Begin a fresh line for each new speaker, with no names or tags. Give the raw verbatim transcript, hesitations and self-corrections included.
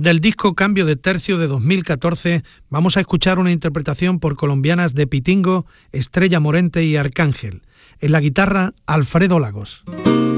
Del disco Cambio de Tercio de dos mil catorce vamos a escuchar una interpretación por colombianas de Pitingo, Estrella Morente y Arcángel. En la guitarra, Alfredo Lagos.